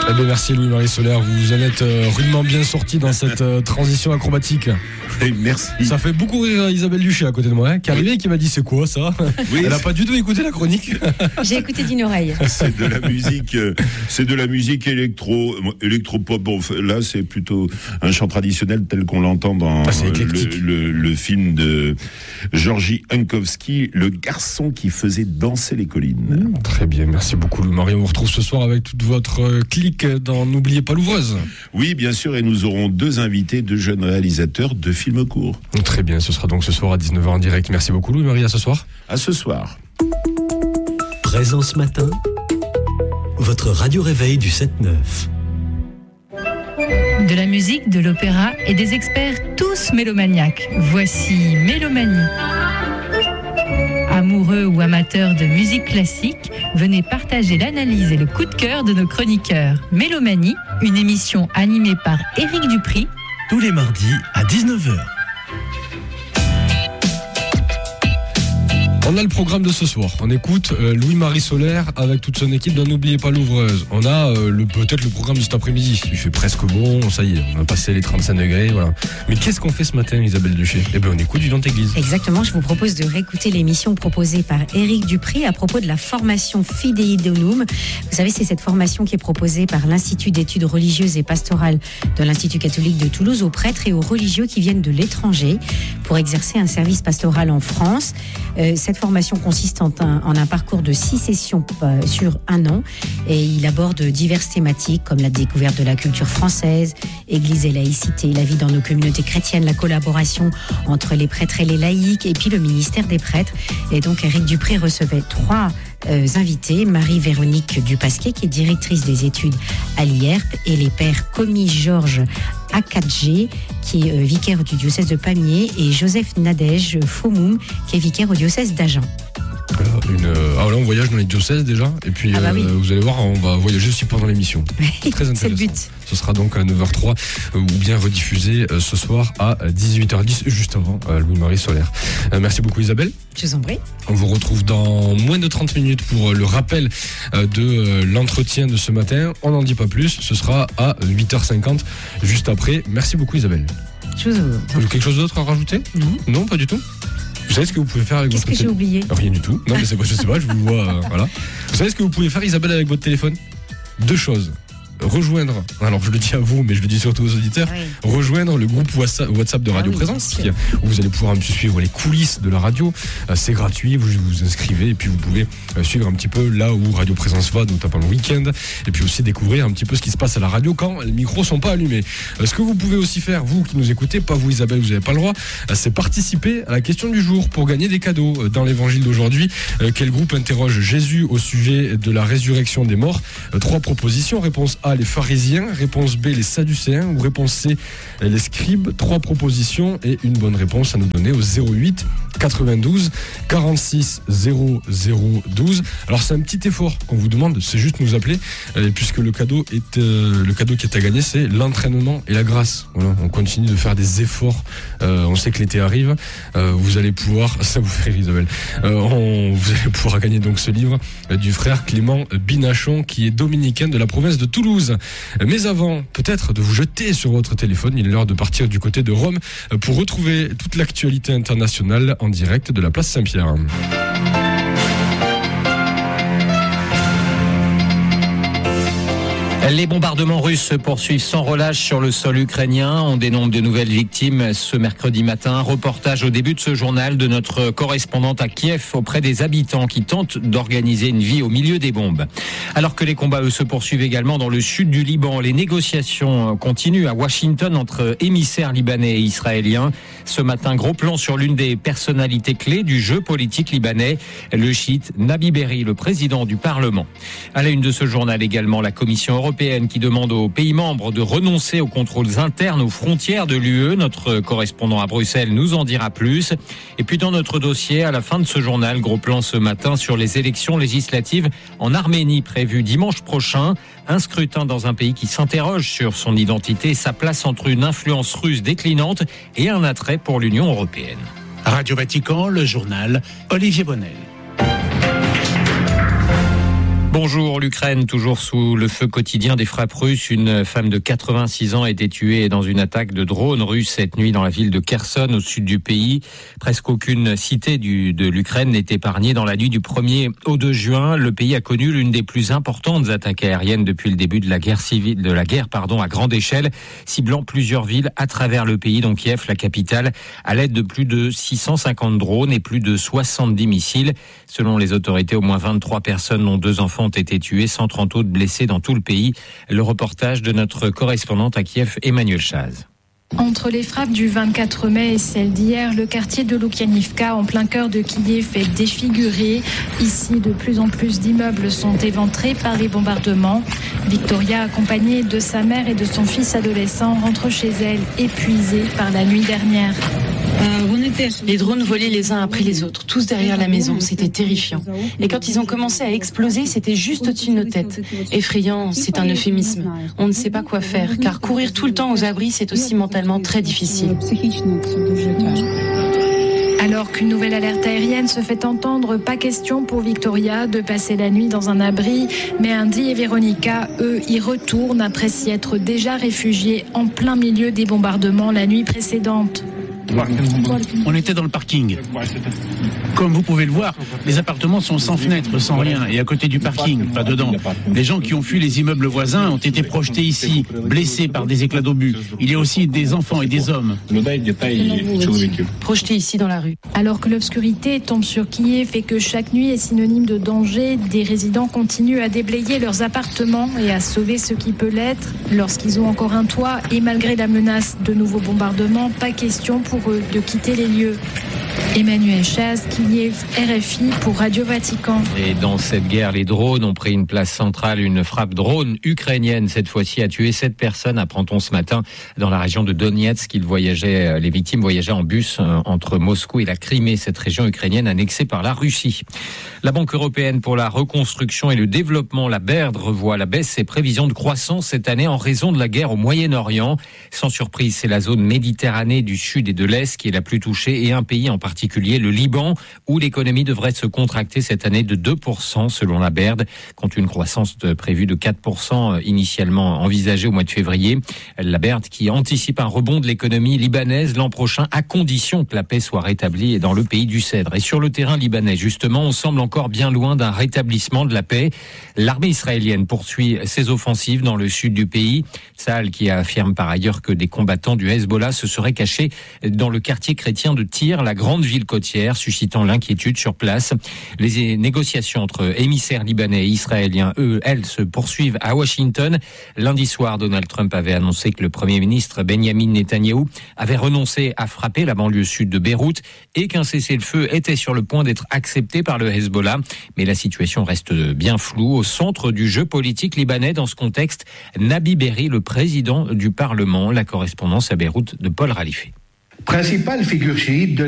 Eh bien, merci Louis-Marie Solaire, vous en êtes rudement bien sorti dans cette transition acrobatique. Merci. Ça fait beaucoup rire Isabelle Duché à côté de moi, qui est arrivée et qui m'a dit c'est quoi ça. Oui, elle n'a pas du tout écouté la chronique. J'ai écouté d'une oreille. C'est de la musique électropop. Bon, là, c'est plutôt un chant traditionnel tel qu'on l'entend dans le film de Georgi Unkowski, Le garçon qui faisait danser les collines. Très bien, merci beaucoup Louis-Marie. On vous retrouve ce soir avec toute votre clique dans N'oubliez pas l'ouvreuse. Oui, bien sûr, et nous aurons 2 invités, 2 jeunes réalisateurs de films courts. Très bien, ce sera donc ce soir à 19h en direct. Merci beaucoup Louis-Marie, à ce soir. À ce soir. Présence matin, votre radio réveil du 7-9. De la musique, de l'opéra et des experts tous mélomaniaques. Voici Mélomanie. Amoureux ou amateurs de musique classique, venez partager l'analyse et le coup de cœur de nos chroniqueurs. Mélomanie, une émission animée par Éric Dupri. Tous les mardis à 19h. On a le programme de ce soir. On écoute Louis-Marie Solaire avec toute son équipe dans N'oubliez pas l'ouvreuse. On a peut-être le programme de cet après-midi. Il fait presque bon, ça y est, on a passé les 35 degrés, voilà. Mais qu'est-ce qu'on fait ce matin, Isabelle Duché ? Eh bien, on écoute Vivante Église. Exactement, je vous propose de réécouter l'émission proposée par Éric Dupri à propos de la formation Fidei Donum. Vous savez, c'est cette formation qui est proposée par l'Institut d'études religieuses et pastorales de l'Institut catholique de Toulouse aux prêtres et aux religieux qui viennent de l'étranger pour exercer un service pastoral en France. Cette formation consiste en un parcours de 6 sessions sur 1 an et il aborde diverses thématiques comme la découverte de la culture française, Église et laïcité, la vie dans nos communautés chrétiennes, la collaboration entre les prêtres et les laïcs et puis le ministère des prêtres. Et donc Éric Dupri recevait 3 invités, Marie-Véronique Dupasquet qui est directrice des études à l'IERP et les pères Komi Georges Akadjé qui est vicaire du diocèse de Pamiers et Joseph Nadège Faumoum qui est vicaire au diocèse d'Agen. Là on voyage dans les diocèses déjà et puis oui. Vous allez voir on va voyager aussi pendant l'émission. Très intéressant. C'est le but. Ce sera donc à 9h03 ou bien rediffusé ce soir à 18h10 juste avant Louis-Marie Solaire. Merci beaucoup Isabelle. Je vous en prie. On vous retrouve dans moins de 30 minutes pour le rappel de l'entretien de ce matin. On n'en dit pas plus, ce sera à 8h50 juste après. Merci beaucoup Isabelle. Je vous en prie. Quelque chose d'autre à rajouter ? Non, pas du tout. Vous savez ce que vous pouvez faire avec votre téléphone ? Qu'est-ce que j'ai oublié ? Rien du tout. Non, mais je sais pas, je vous vois. Voilà. Vous savez ce que vous pouvez faire, Isabelle, avec votre téléphone ? 2 choses. Rejoindre, alors je le dis à vous, mais je le dis surtout aux auditeurs, rejoindre le groupe WhatsApp de Radio Présence, où vous allez pouvoir un petit suivre les coulisses de la radio. C'est gratuit, vous vous inscrivez et puis vous pouvez suivre un petit peu là où Radio Présence va, notamment le week-end, et puis aussi découvrir un petit peu ce qui se passe à la radio quand les micros sont pas allumés. Ce que vous pouvez aussi faire, vous qui nous écoutez, pas vous Isabelle, vous n'avez pas le droit, c'est participer à la question du jour pour gagner des cadeaux. Dans l'évangile d'aujourd'hui, quel groupe interroge Jésus au sujet de la résurrection des morts ? 3 propositions, réponse A, les pharisiens, réponse B, les sadducéens ou réponse C, les scribes. 3 propositions et une bonne réponse à nous donner au 08 92 46 00 12. Alors c'est un petit effort qu'on vous demande, c'est juste nous appeler puisque le cadeau qui est à gagner, c'est l'entraînement et la grâce. Voilà, on continue de faire des efforts. On sait que l'été arrive. Vous allez pouvoir, ça vous fait rire Isabelle, vous allez pouvoir gagner donc ce livre du frère Clément Binachon qui est dominicain de la province de Toulouse. Mais avant, peut-être de vous jeter sur votre téléphone, il est l'heure de partir du côté de Rome pour retrouver toute l'actualité internationale en direct de la place Saint-Pierre. Les bombardements russes se poursuivent sans relâche sur le sol ukrainien. On dénombre de nouvelles victimes ce mercredi matin. Reportage au début de ce journal de notre correspondante à Kiev auprès des habitants qui tentent d'organiser une vie au milieu des bombes. Alors que les combats, eux, se poursuivent également dans le sud du Liban. Les négociations continuent à Washington entre émissaires libanais et israéliens. Ce matin, gros plan sur l'une des personnalités clés du jeu politique libanais, le chiite Nabi Berri, le président du Parlement. À la une de ce journal également, la Commission européenne qui demande aux pays membres de renoncer aux contrôles internes aux frontières de l'UE. Notre correspondant à Bruxelles nous en dira plus. Et puis dans notre dossier, à la fin de ce journal, gros plan ce matin sur les élections législatives en Arménie prévues dimanche prochain. Un scrutin dans un pays qui s'interroge sur son identité et sa place entre une influence russe déclinante et un attrait pour l'Union européenne. Radio Vatican, le journal Olivier Bonnel. Bonjour, l'Ukraine, toujours sous le feu quotidien des frappes russes. Une femme de 86 ans a été tuée dans une attaque de drone russe cette nuit dans la ville de Kherson, au sud du pays. Presque aucune cité de l'Ukraine n'est épargnée. Dans la nuit du 1er au 2 juin, le pays a connu l'une des plus importantes attaques aériennes depuis le début de la guerre à grande échelle, ciblant plusieurs villes à travers le pays, dont Kiev, la capitale, à l'aide de plus de 650 drones et plus de 70 missiles. Selon les autorités, au moins 23 personnes, dont 2 enfants, ont été tués, 130 autres blessés dans tout le pays. Le reportage de notre correspondante à Kiev, Emmanuel Chaz. Entre les frappes du 24 mai et celles d'hier, le quartier de Loukianivka, en plein cœur de Kiev, est défiguré. Ici, de plus en plus d'immeubles sont éventrés par les bombardements. Victoria, accompagnée de sa mère et de son fils adolescent, rentre chez elle, épuisée par la nuit dernière. Les drones volaient les uns après les autres, tous derrière la maison. C'était terrifiant. Et quand ils ont commencé à exploser, c'était juste au-dessus de nos têtes. Effrayant, c'est un euphémisme. On ne sait pas quoi faire, car courir tout le temps aux abris, c'est aussi mentalement très difficile. Alors qu'une nouvelle alerte aérienne se fait entendre, pas question pour Victoria de passer la nuit dans un abri. Mais Andy et Véronica, eux, y retournent après s'y être déjà réfugiés en plein milieu des bombardements la nuit précédente. On était dans le parking. Comme vous pouvez le voir, les appartements sont sans fenêtres, sans rien, et à côté du parking, pas dedans. Les gens qui ont fui les immeubles voisins ont été projetés ici, blessés par des éclats d'obus. Il y a aussi des enfants et des hommes. Projetés ici dans la rue. Alors que l'obscurité tombe sur Kiev et que chaque nuit est synonyme de danger, des résidents continuent à déblayer leurs appartements et à sauver ce qui peut l'être. Lorsqu'ils ont encore un toit et malgré la menace de nouveaux bombardements, pas question pour eux de quitter les lieux. Emmanuel Chaz, Kiev, RFI pour Radio Vatican. Et dans cette guerre, les drones ont pris une place centrale. Une frappe drone ukrainienne, cette fois-ci, a tué 7 personnes, apprend-on ce matin, dans la région de Donetsk. Les victimes voyageaient en bus entre Moscou et la Crimée, cette région ukrainienne annexée par la Russie. La Banque européenne pour la reconstruction et le développement, la BERD, revoit à la baisse ses prévisions de croissance cette année en raison de la guerre au Moyen-Orient. Sans surprise, c'est la zone Méditerranée du Sud et de l'Est qui est la plus touchée, et un pays en particulier, le Liban, où l'économie devrait se contracter cette année de 2% selon la BERD, contre une croissance prévue de 4% initialement envisagée au mois de février. La BERD qui anticipe un rebond de l'économie libanaise l'an prochain, à condition que la paix soit rétablie dans le pays du Cèdre. Et sur le terrain libanais, justement, on semble encore bien loin d'un rétablissement de la paix. L'armée israélienne poursuit ses offensives dans le sud du pays. Tsahal qui affirme par ailleurs que des combattants du Hezbollah se seraient cachés dans le quartier chrétien de Tyr, la grande ville côtière, suscitant l'inquiétude sur place. Les négociations entre émissaires libanais et israéliens, elles se poursuivent à Washington. Lundi soir, Donald Trump avait annoncé que le Premier ministre Benjamin Netanyahou avait renoncé à frapper la banlieue sud de Beyrouth et qu'un cessez-le-feu était sur le point d'être accepté par le Hezbollah. Mais la situation reste bien floue. Au centre du jeu politique libanais dans ce contexte, Nabi Berri, le président du Parlement. La correspondance à Beyrouth de Paul Ralifé. Principale figure chiite de